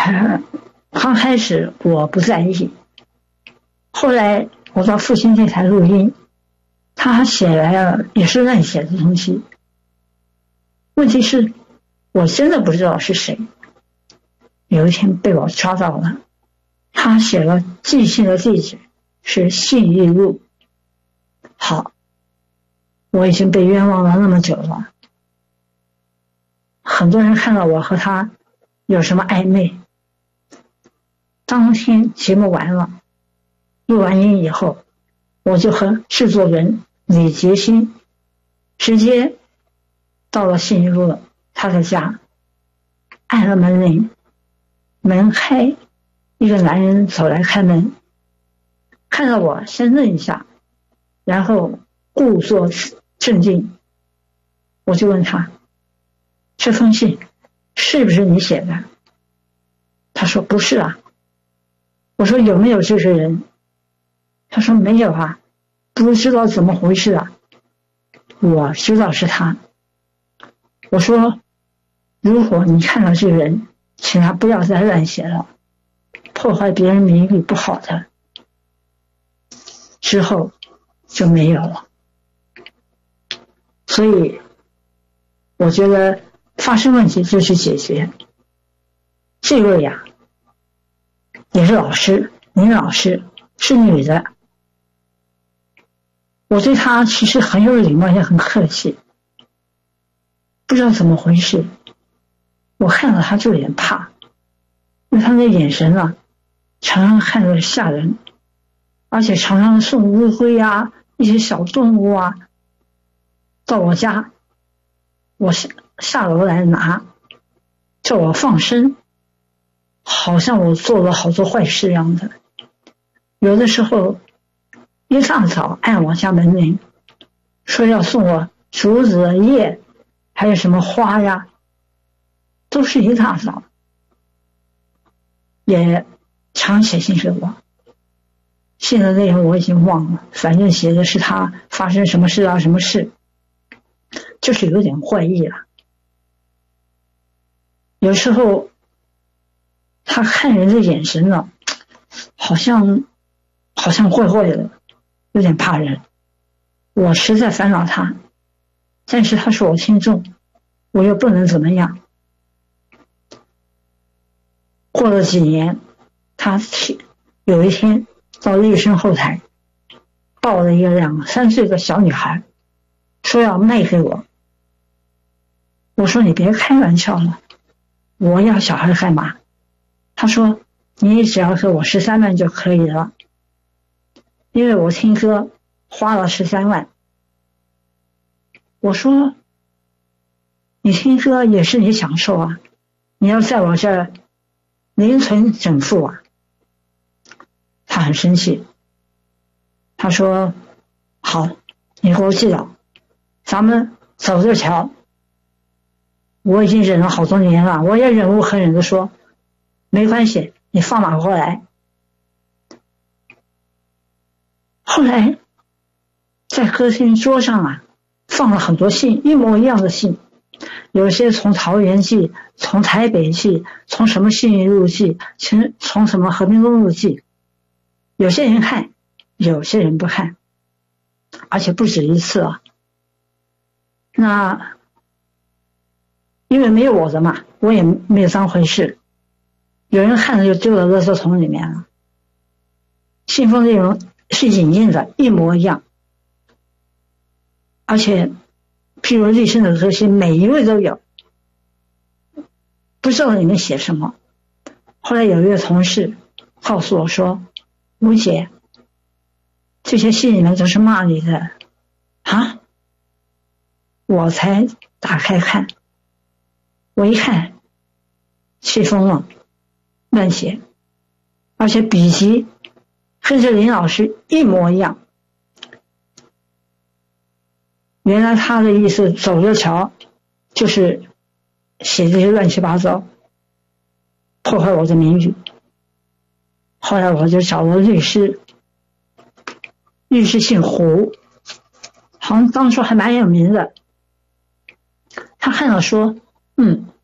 刚开始我不在意，后来我到父亲那台录音，他写来了也是乱写的东西。问题是我真的不知道是谁，有一天被我抓到了，他写了寄信的地址是信义路。好，我已经被冤枉了那么久了，很多人看到我和他有什么暧昧。当天节目完了，录完音以后，我就和制作人李杰新直接到了信义路他的家，按了门铃，门开，一个男人走来开门，看到我先愣一下，然后故作镇定。我就问他，这封信是不是你写的？他说不是啊。我说有没有这个人？他说没有啊，不知道怎么回事啊。我知道是他。我说如果你看到这个人，请他不要再乱写了，破坏别人名誉不好的。之后就没有了。所以我觉得发生问题就去解决。这位呀也是老师，女老师，是女的。我对她其实很有礼貌，也很客气。不知道怎么回事，我看到她就有点怕，因为她那眼神啊，常常看着吓人，而且常常送乌龟啊，一些小动物啊到我家，我下楼来拿，叫我放生，好像我做了好多坏事一样的。有的时候一大早按我家门铃，说要送我竹子的叶，还有什么花呀，都是一大早。也常写信给我，信的内容我已经忘了，反正写的是他发生什么事啊，什么事，就是有点怪异了。有时候他看人的眼神呢，好像怪怪的，有点怕人。我实在烦恼他，但是他是我听众，我又不能怎么样。过了几年，他有一天到医生后台抱了一个2、3岁的小女孩，说要卖给我。我说你别开玩笑了，我要小孩干嘛？他说你只要给我13万就可以了，因为我听歌花了13万。我说你听歌也是你享受啊，你要在我这儿零存整付啊。他很生气，他说好，你给我记了，咱们走着瞧。我已经忍了好多年了，我也忍无可忍的说没关系，你放马过来。后来在客厅桌上啊放了很多信，一模一样的信，有些从桃园寄，从台北寄，从什么信义路寄，从什么和平东路寄。有些人看，有些人不看，而且不止一次啊。那因为没有我的嘛，我也没有当回事，有人看了就丢到垃圾桶里面了。信封内容是影印的，一模一样，而且譬如律师的核心每一位都有，不知道里面写什么。后来有一位同事告诉我说，吴姐，这些信里面都是骂你的啊。我才打开看，我一看气疯了，乱写，而且笔迹跟这林老师一模一样。原来他的意思走着瞧，就是写这些乱七八糟，破坏我的名誉。后来我就找了律师，律师姓胡，好像当初还蛮有名的。他看到说